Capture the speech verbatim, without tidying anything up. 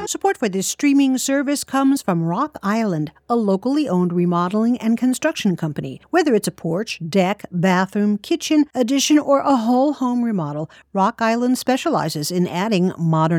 Support for this streaming service comes from Rock Island, a locally owned remodeling and construction company. Whether it's a porch, deck, bathroom, kitchen, addition, or a whole home remodel, Rock Island specializes in adding modern